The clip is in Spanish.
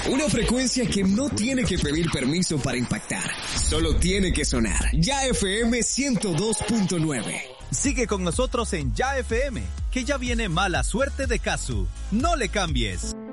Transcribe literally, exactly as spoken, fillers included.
Una frecuencia que no tiene que pedir permiso para impactar. Solo tiene que sonar. Ya F M ciento dos punto nueve. Sigue con nosotros en Ya F M, que ya viene Mala Suerte de Casu. No le cambies.